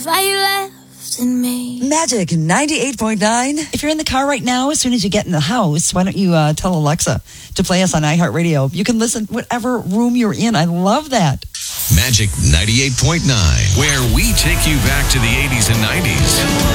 Why you left in me? Magic 98.9. If you're in the car right now, as soon as you get in the house, why don't you tell Alexa to play us on iHeartRadio? You can listen whatever room you're in. I love that. Magic 98.9, where we take you back to the 80s and 90s.